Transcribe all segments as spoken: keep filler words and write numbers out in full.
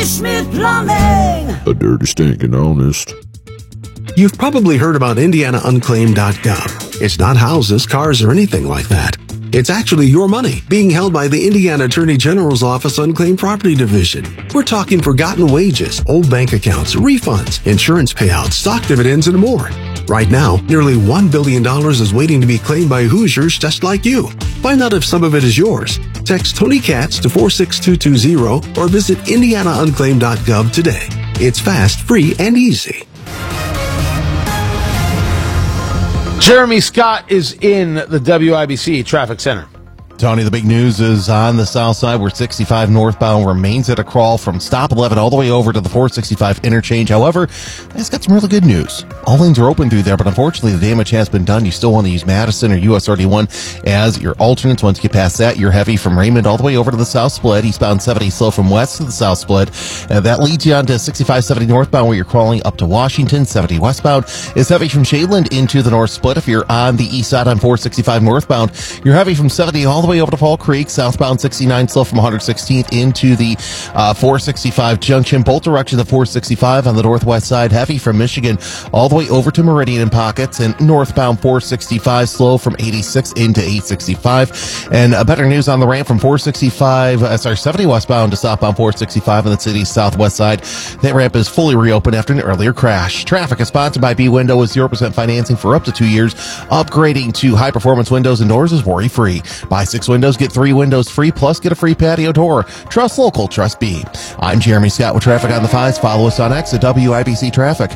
Schmidt Plumbing. A dirty, stinking honest. You've probably heard about Indiana Unclaimed dot gov. It's not houses, cars, or anything like that. It's actually your money being held by the Indiana Attorney General's Office Unclaimed Property Division. We're talking forgotten wages, old bank accounts, refunds, insurance payouts, stock dividends, and more. Right now, nearly one billion dollars is waiting to be claimed by Hoosiers just like you. Find out if some of it is yours. Text Tony Katz to four six two two zero or visit Indiana Unclaimed dot gov today. It's fast, free, and easy. Jeremy Scott is in the W I B C Traffic Center. Tony, the big news is on the south side where sixty-five northbound remains at a crawl from stop eleven all the way over to the four sixty-five interchange. However, it's got some really good news. All lanes are open through there, but unfortunately the damage has been done. You still want to use Madison or U S thirty-one as your alternates. Once you get past that, you're heavy from Raymond all the way over to the south split. Eastbound seventy slow from west to the south split. Uh, that leads you on to sixty-five seventy northbound where you're crawling up to Washington. seventy westbound is heavy from Shadeland into the north split. If you're on the east side on four sixty-five northbound, you're heavy from seventy all the way over to Fall Creek. Southbound sixty-nine slow from one hundred sixteenth into the uh, four sixty-five junction. Both directions of four sixty-five on the northwest side, heavy from Michigan all the way over to Meridian in pockets, and northbound four sixty-five slow from eighty-six into eight sixty-five. And uh, better news on the ramp from four sixty-five, uh, sorry, seventy westbound to southbound four sixty-five on the city's southwest side. That ramp is fully reopened after an earlier crash. Traffic is sponsored by B Window with zero percent financing for up to two years. Upgrading to high performance windows and doors is worry free. Buy six windows, get three windows free, plus get a free patio door. Trust local, trust B. I'm Jeremy Scott with Traffic on the Fives. Follow us on X at W I B C Traffic.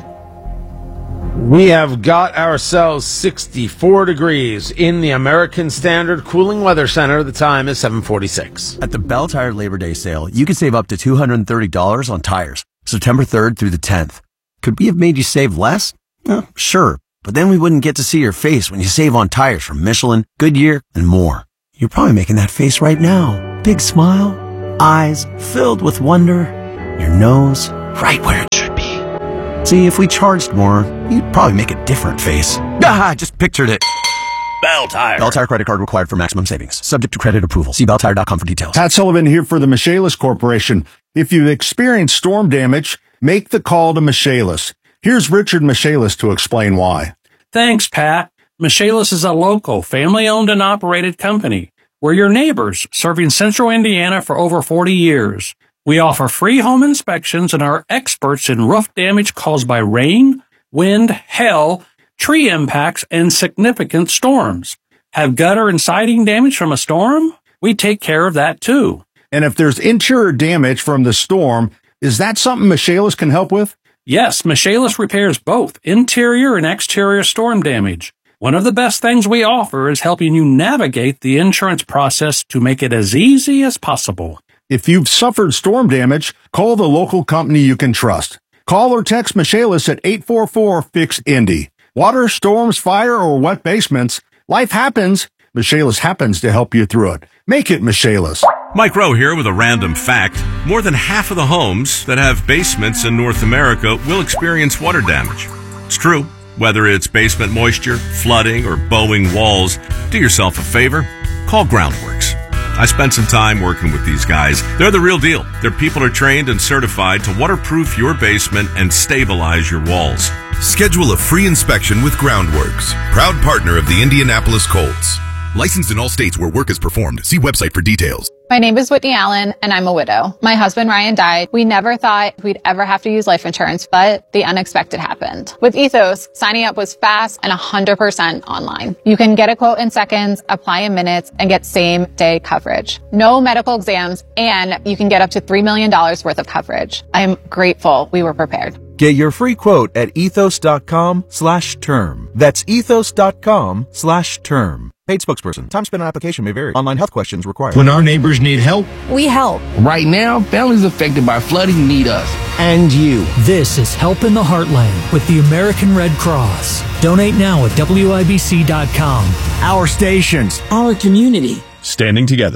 We have got ourselves sixty-four degrees in the American Standard Cooling Weather Center. The time is seven forty-six. At the Bell Tire Labor Day sale, you can save up to two hundred thirty dollars on tires, September third through the tenth. Could we have made you save less? Eh, sure, but then we wouldn't get to see your face when you save on tires from Michelin, Goodyear, and more. You're probably making that face right now. Big smile, eyes filled with wonder, your nose right where it should be. See, if we charged more, you'd probably make a different face. Ah, I just pictured it. Bell Tire. Bell Tire credit card required for maximum savings. Subject to credit approval. See bell tire dot com for details. Pat Sullivan here for the Michaelis Corporation. If you've experienced storm damage, make the call to Michaelis. Here's Richard Michaelis to explain why. Thanks, Pat. Michaelis is a local, family-owned and operated company. We're your neighbors, serving Central Indiana for over forty years. We offer free home inspections and are experts in roof damage caused by rain, wind, hail, tree impacts, and significant storms. Have gutter and siding damage from a storm? We take care of that too. And if there's interior damage from the storm, is that something Michaelis can help with? Yes, Michaelis repairs both interior and exterior storm damage. One of the best things we offer is helping you navigate the insurance process to make it as easy as possible. If you've suffered storm damage, call the local company you can trust. Call or text Michaelis at eight four four, F I X, Indy. Water, storms, fire, or wet basements, life happens. Michaelis happens to help you through it. Make it Michaelis. Mike Rowe here with a random fact. More than half of the homes that have basements in North America will experience water damage. It's true. Whether it's basement moisture, flooding, or bowing walls, do yourself a favor. Call Groundworks. I spent some time working with these guys. They're the real deal. Their people are trained and certified to waterproof your basement and stabilize your walls. Schedule a free inspection with Groundworks, proud partner of the Indianapolis Colts. Licensed in all states where work is performed. See website for details. My name is Whitney Allen, and I'm a widow. My husband, Ryan, died. We never thought we'd ever have to use life insurance, but the unexpected happened. With Ethos, signing up was fast and one hundred percent online. You can get a quote in seconds, apply in minutes, and get same-day coverage. No medical exams, and you can get up to three million dollars worth of coverage. I'm grateful we were prepared. Get your free quote at ethos.com slash term. That's ethos.com slash term. Paid spokesperson. Time spent on application may vary. Online health questions required. When our neighbors need help, we help. Right now, families affected by flooding need us. And you. This is Help in the Heartland with the American Red Cross. Donate now at W I B C dot com. Our stations. Our community. Standing together.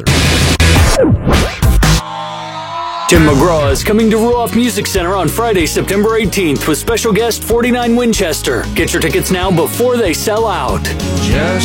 Tim McGraw is coming to Ruoff Music Center on Friday, September eighteenth with special guest forty-nine Winchester. Get your tickets now before they sell out. Just